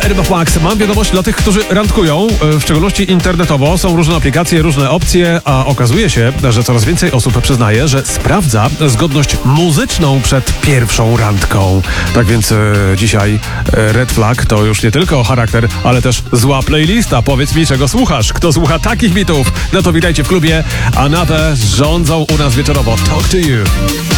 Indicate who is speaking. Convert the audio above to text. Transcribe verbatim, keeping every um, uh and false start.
Speaker 1: R M F Max. Mam wiadomość dla tych, którzy randkują, w szczególności internetowo. Są różne aplikacje, różne opcje, a okazuje się, że coraz więcej osób przyznaje, że sprawdza zgodność muzyczną przed pierwszą randką. Tak więc e, dzisiaj e, Red Flag to już nie tylko charakter, ale też zła playlista. Powiedz mi, czego słuchasz. Kto słucha takich bitów? No to witajcie w klubie, a Anatę rządzą u nas wieczorowo. Talk to you.